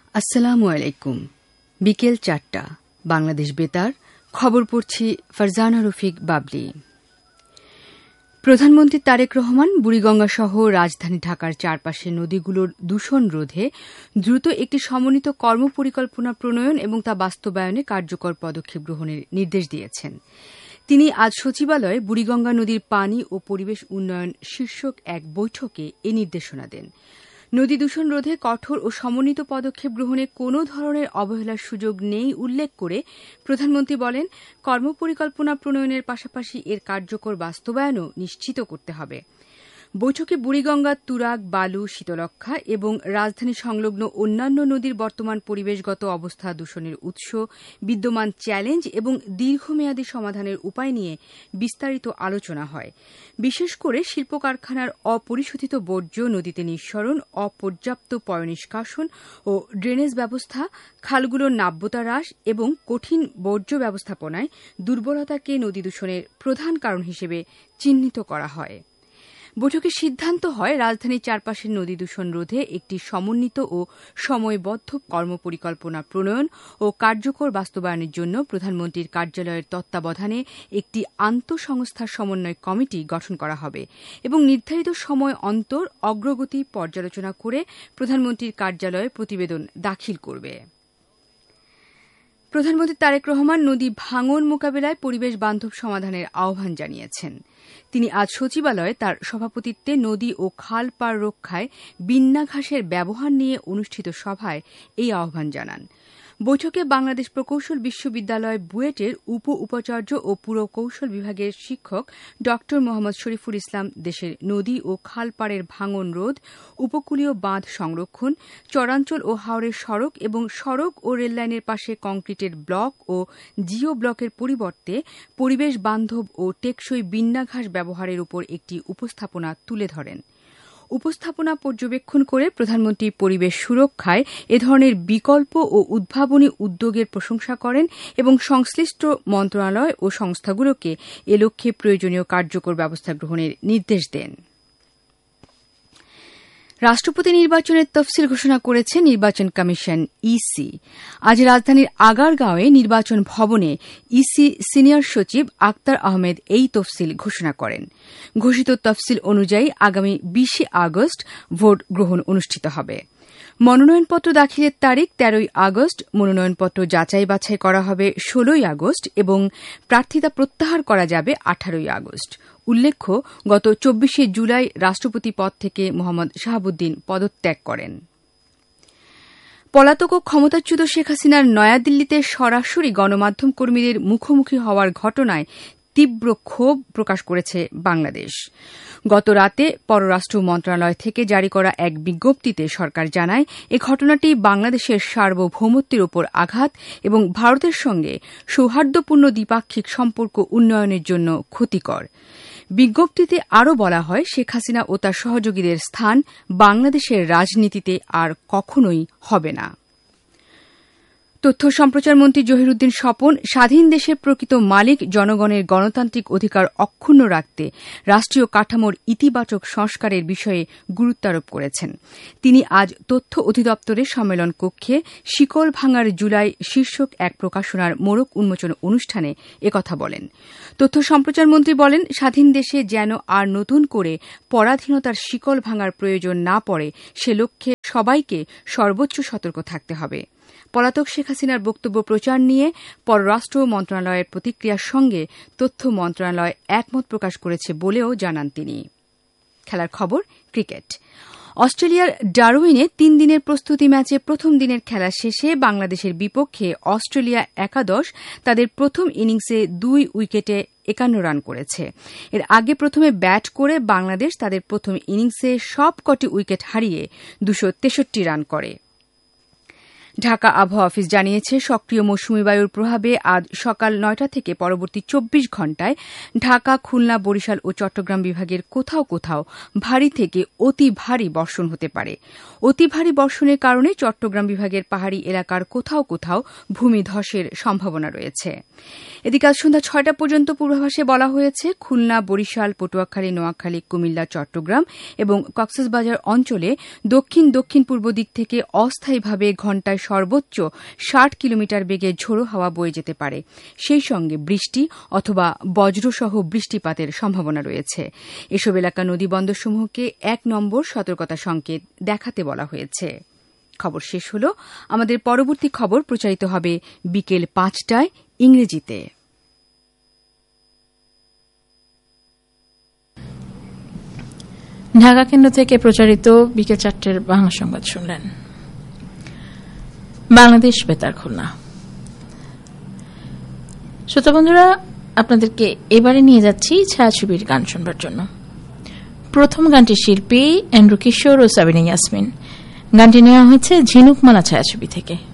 আসসালামু আলাইকুম। বিকেল ৪টা বাংলাদেশ বেতার খবর পড়ছি ফারজানা রফিক বাবলি। প্রধানমন্ত্রী তারেক রহমান বুড়িগঙ্গা সহ রাজধানী ঢাকার চারপাশে নদীগুলোর দূষণ রোধে দ্রুত একটি সমন্বিত কর্মপরিকল্পনা প্রণয়ন এবং তা বাস্তবায়নে কার্যকর পদক্ষেপ গ্রহণের নির্দেশ দিয়েছেন। তিনি আজ সচিবালয়ে বুড়িগঙ্গা নদীর পানি ও পরিবেশ উন্নয়ন শীর্ষক এক বৈঠকে এ নির্দেশনা দেন। নদী দূষণ রোধে কঠোর ও সমন্বিত পদক্ষেপ গ্রহণে কোনো ধরনের অবহেলার সুযোগ নেই উল্লেখ করে প্রধানমন্ত্রী বলেন, কর্মপরিকল্পনা প্রণয়নের পাশাপাশি এর কার্যকর বাস্তবায়নও নিশ্চিত করতে হবে। বৈঠকে বুড়িগঙ্গা, তুরাগ, বালু, শীতলক্ষ্যা এবং রাজধানী সংলগ্ন অন্যান্য নদীর বর্তমান পরিবেশগত অবস্থা, দূষণের উৎস, বিদ্যমান চ্যালেঞ্জ এবং দীর্ঘমেয়াদী সমাধানের উপায় নিয়ে বিস্তারিত আলোচনা হয়। বিশেষ করে শিল্প কারখানার অপরিশোধিত বর্জ্য নদীতে নিঃসরণ, অপর্যাপ্ত পয়ঃনিষ্কাশন ও ড্রেনেজ ব্যবস্থা, খালগুলোর নাব্যতা হ্রাস এবং কঠিন বর্জ্য ব্যবস্থাপনায় দুর্বলতাকে নদী দূষণের প্রধান কারণ হিসেবে চিহ্নিত করা হয়। বৈঠকে সিদ্ধান্ত হয়, রাজধানীর চারপাশের নদী দূষণ রোধে একটি সমন্বিত ও সময়বদ্ধ কর্মপরিকল্পনা প্রণয়ন ও কার্যকর বাস্তবায়নের জন্য প্রধানমন্ত্রীর কার্যালয়ের তত্ত্বাবধানে একটি আন্তঃসংস্থা সমন্বয় কমিটি গঠন করা হবে এবং নির্ধারিত সময় অন্তর অগ্রগতি পর্যালোচনা করে প্রধানমন্ত্রীর কার্যালয়ে প্রতিবেদন দাখিল করবে। প্রধানমন্ত্রী তারেক রহমান নদী ভাঙন মোকাবিলায় পরিবেশ বান্ধব সমাধানের আহ্বান জানিয়েছেন। তিনি আজ সচিবালয়ে তার সভাপতিত্বে নদী ও খাল পাড় রক্ষায় বিন্না ঘাসের ব্যবহার নিয়ে অনুষ্ঠিত সভায় এই আহ্বান জানান। বৈঠকে বাংলাদেশ প্রকৌশল বিশ্ববিদ্যালয় বুয়েটের উপাচার্য ও পুরকৌশল বিভাগের শিক্ষক ড মোহাম্মদ শরীফুল ইসলাম দেশের নদী ও খাল পাড়ের ভাঙন রোধ, উপকূলীয় বাঁধ সংরক্ষণ, চরাঞ্চল ও হাওরের সড়ক এবং সড়ক ও রেললাইনের পাশে কংক্রিটের ব্লক ও জিও ব্লকের পরিবর্তে পরিবেশ বান্ধব ও টেকসই বিন্না ঘাস ব্যবহারের উপর একটি উপস্থাপনা তুলে ধরেন। উপস্থাপনা পর্যবেক্ষণ করে প্রধানমন্ত্রী পরিবেশ সুরক্ষায় এ ধরনের বিকল্প ও উদ্ভাবনী উদ্যোগের প্রশংসা করেন এবং সংশ্লিষ্ট মন্ত্রণালয় ও সংস্থাগুলোকে এ লক্ষ্যে প্রয়োজনীয় কার্যকর ব্যবস্থা গ্রহণের নির্দেশ দেন। রাষ্ট্রপতি নির্বাচনের তফসিল ঘোষণা করেছে নির্বাচন কমিশন ইসি। আজ রাজধানীর আগারগাঁওয়ে নির্বাচন ভবনে ইসি সিনিয়র সচিব আক্তার আহমেদ এই তফসিল ঘোষণা করেন। ঘোষিত তফসিল অনুযায়ী আগামী 20 আগস্ট ভোট গ্রহণ অনুষ্ঠিত হবে। মনোনয়নপত্র দাখিলের তারিখ 13 আগস্ট, মনোনয়নপত্র যাচাই বাছাই করা হবে 16 আগস্ট এবং প্রার্থিতা প্রত্যাহার করা যাবে 18 আগস্ট। উল্লেখ্য, গত 24 জুলাই রাষ্ট্রপতি পদ থেকে মোহাম্মদ শাহাবুদ্দিন পদত্যাগ করেন। পলাতক ও ক্ষমতাচ্যুত শেখ হাসিনার নয়াদিল্লিতে সরাসরি গণমাধ্যম কর্মীদের মুখোমুখি হওয়ার ঘটনায় তীব্র ক্ষোভ প্রকাশ করেছে বাংলাদেশ। গত রাতে পররাষ্ট্র মন্ত্রণালয় থেকে জারি করা এক বিজ্ঞপ্তিতে সরকার জানায়, এ ঘটনাটি বাংলাদেশের সার্বভৌমত্বের ওপর আঘাত এবং ভারতের সঙ্গে সৌহার্দ্যপূর্ণ দ্বিপাক্ষিক সম্পর্ক উন্নয়নের জন্য ক্ষতিকর। বিজ্ঞপ্তিতে আরও বলা হয়, শেখ হাসিনা ও তার সহযোগীদের স্থান বাংলাদেশের রাজনীতিতে আর কখনোই হবে না। তথ্য সম্প্রচার মন্ত্রী জহিরুদ্দিন স্বপন স্বাধীন দেশের প্রকৃত মালিক জনগণের গণতান্ত্রিক অধিকার অক্ষুণ্ণ রাখতে রাষ্ট্রীয় কাঠামোর ইতিবাচক সংস্কারের বিষয়ে গুরুত্ব আরোপ করেছেন। তিনি আজ তথ্য অধিদপ্তরের সম্মেলন কক্ষে শিকল ভাঙার জুলাই শীর্ষক এক প্রকাশনার মোড়ক উন্মোচন অনুষ্ঠানে একথা বলেন। তথ্য সম্প্রচার মন্ত্রী বলেন, স্বাধীন দেশে যেন আর নতুন করে পরাধীনতার শিকল ভাঙার প্রয়োজন না পড়ে, সে লক্ষ্যে সবাইকে সর্বোচ্চ সতর্ক থাকতে হবে। পলাতক শেখ হাসিনার বক্তব্য প্রচার নিয়ে পররাষ্ট্র মন্ত্রণালয়ের প্রতিক্রিয়ার সঙ্গে তথ্য মন্ত্রণালয় একমত প্রকাশ করেছে বলেও জানান তিনি। খেলার খবর, ক্রিকেট। অস্ট্রেলিয়ার ডারউইনে 3 দিনের প্রস্তুতি ম্যাচে প্রথম দিনের খেলা শেষে বাংলাদেশের বিপক্ষে অস্ট্রেলিয়া একাদশ তাদের প্রথম ইনিংসে 2 উইকেটে 51 রান করেছে। এর আগে প্রথমে ব্যাট করে বাংলাদেশ তাদের প্রথম ইনিংসে সবকটি উইকেট হারিয়ে 263 রান করে। ঢাকা আবহাওয়া অফিস জানিয়েছে, সক্রিয় মৌসুমী বায়ুর প্রভাবে আজ সকাল ৯টা থেকে পরবর্তী ২৪ ঘণ্টায় ঢাকা, খুলনা, বরিশাল ও চট্টগ্রাম বিভাগের কোথাও কোথাও ভারী থেকে অতি ভারী বর্ষণ হতে পারে। অতি ভারী বর্ষণের কারণে চট্টগ্রাম বিভাগের পাহাড়ি এলাকার কোথাও কোথাও ভূমিধসের সম্ভাবনা রয়েছে। এদিকে আজ সন্ধ্যা ৬টা পর্যন্ত পূর্বাভাসে বলা হয়েছে, খুলনা, বরিশাল, পটুয়াখালী, নোয়াখালী, কুমিল্লা, চট্টগ্রাম এবং কক্সবাজার অঞ্চলে দক্ষিণ দক্ষিণ পূর্ব দিক থেকে অস্থায়ীভাবে ঘণ্টায় সর্বোচ্চ ৬০ কিলোমিটার বেগে ঝোড়ো হাওয়া বয়ে যেতে পারে। সেই সঙ্গে বৃষ্টি অথবা বজ্রসহ বৃষ্টিপাতের সম্ভাবনা রয়েছে। এসব এলাকা নদীবন্দরসমূহকে ১ নম্বর সতর্কতা সংকেত দেখাতে বলা হয়েছে। খবর শেষ হল। আমাদের পরবর্তী খবর প্রচারিত হবে বিকেল ৫টায় ইংরেজিতে। ঢাকা কেন্দ্র থেকে প্রচারিত বিকেল ৪টার বাংলা সংবাদ শুনলেন। বাংলাদেশ বেতার খুলনা। শ্রোতা বন্ধুরা, আপনাদেরকে এবারে নিয়ে যাচ্ছি ছায়াছবির গান শুনবার জন্য। প্রথম গানটির শিল্পী এন্ড্রু কিশোর ও সাবিনা ইয়াসমিন। গানটি নেওয়া হয়েছে ঝিনুকমালা ছায়াছবি থেকে।